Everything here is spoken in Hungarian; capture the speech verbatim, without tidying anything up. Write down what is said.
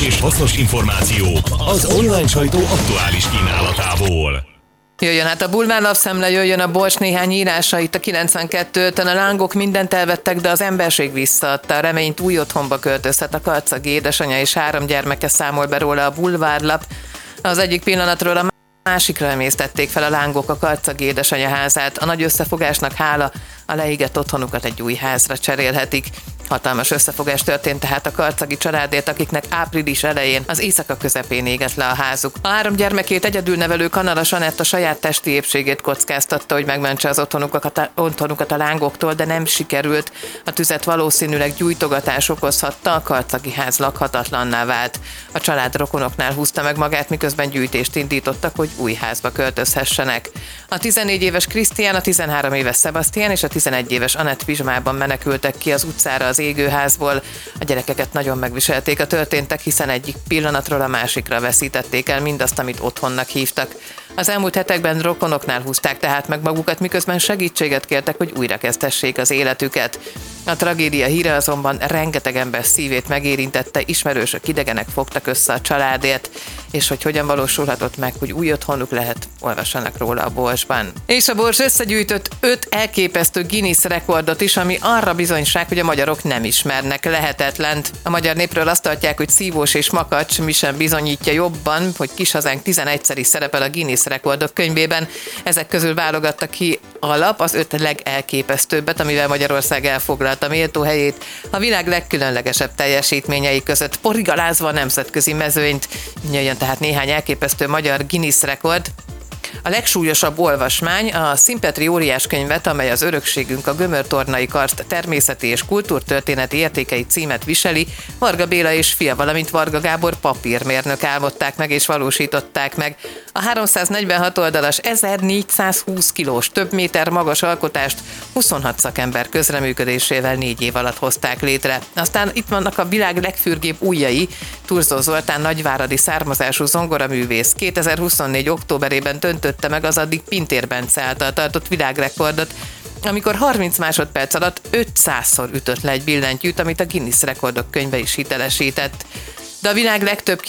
és hasznos információ az online sajtó aktuális kínálatából. Jöjjön hát a bulvár lapszemle, jöjjön a Bors néhány írása itt a kilencvenkettő ötön. A lángok mindent elvettek, de az emberség visszaadta. A reményt új otthonba költözhet a karcagi édesanyja, és három gyermeke számol be róla a bulvárlap. Az egyik pillanatról a másikra emésztették fel a lángok a karcagi édesanyja házát. A nagy összefogásnak hála a leégett otthonukat egy új házra cserélhetik. Hatalmas összefogás történt tehát a karcagi családért, akiknek április elején az éjszaka közepén égett le a házuk. A három gyermekét egyedül nevelő Kanalas Anett a saját testi épségét kockáztatta, hogy megmentse az otthonukat, otthonukat a lángoktól, de nem sikerült. A tüzet valószínűleg gyújtogatás okozhatta, a karcagi ház lakhatatlanná vált. A család rokonoknál húzta meg magát, miközben gyűjtést indítottak, hogy új házba költözhessenek. A tizennégy éves Krisztián, a tizenhárom éves Sebastian és a tizenegy éves Anett pizsmában menekültek ki az utcára az égőházból. A gyerekeket nagyon megviselték a történtek, hiszen egyik pillanatról a másikra veszítették el mindazt, amit otthonnak hívtak. Az elmúlt hetekben rokonoknál húzták tehát meg magukat, miközben segítséget kértek, hogy újrakezdhessék az életüket. A tragédia híre azonban rengeteg ember szívét megérintette, ismerősök, idegenek fogtak össze a családért, és hogy hogyan valósulhatott meg, hogy új otthonuk lehet, olvassanak róla a Borsban. És a Bors összegyűjtött öt elképesztő Guinness rekordot is, ami arra bizonyság, hogy a magyarok nem ismernek lehetetlent. A magyar népről azt tartják, hogy szívós és makacs, mi sem bizonyítja jobban, hogy kis hazánk tizenegyszeri szerepel a Guinness rekordok könyvében. Ezek közül válogatta ki a lap az öt legelképesztőbbet, amivel Magyarország elfoglalta méltó helyét a világ legkülönlegesebb teljesítményei között, porigalázva a nemzetközi mezőnyt. Jöjjön tehát néhány elképesztő magyar Guinness rekord. A legsúlyosabb olvasmány a Színpetri óriáskönyvet, amely az Örökségünk a gömörtornai karszt természeti és kultúrtörténeti értékei címet viseli, Varga Béla és fia, valamint Varga Gábor papírmérnök álmodták meg és valósították meg. A háromszáznegyvenhat oldalas, ezernégyszázhúsz kilós, több méter magas alkotást huszonhat szakember közreműködésével négy év alatt hozták létre. Aztán itt vannak a világ legfürgébb ujjai. Turzó Zoltán nagyváradi származású zongoraművész kétezer-huszonnégy októberében döntötte meg az addig Pintér Bence által tartott világrekordot, amikor harminc másodperc alatt ötszázszor ütött le egy billentyűt, amit a Guinness rekordok könyve is hitelesített. De a világ legtöbb